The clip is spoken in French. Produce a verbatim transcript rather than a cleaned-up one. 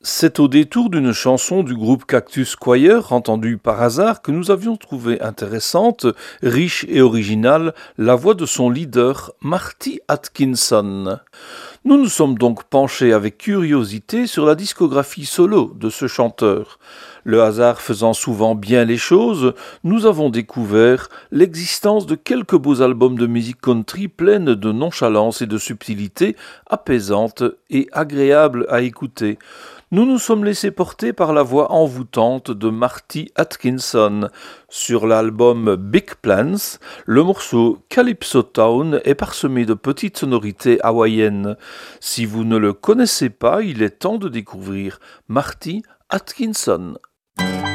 C'est au détour d'une chanson du groupe Cactus Choir, entendue par hasard, que nous avions trouvé intéressante, riche et originale, la voix de son leader, Marty Atkinson. Nous nous sommes donc penchés avec curiosité sur la discographie solo de ce chanteur. Le hasard faisant souvent bien les choses, nous avons découvert l'existence de quelques beaux albums de musique country pleines de nonchalance et de subtilité, apaisantes et agréables à écouter. Nous nous sommes laissés porter par la voix envoûtante de Marty Atkinson. Sur l'album Big Plans, le morceau Calypso Town est parsemé de petites sonorités hawaïennes. Si vous ne le connaissez pas, il est temps de découvrir Marty Atkinson.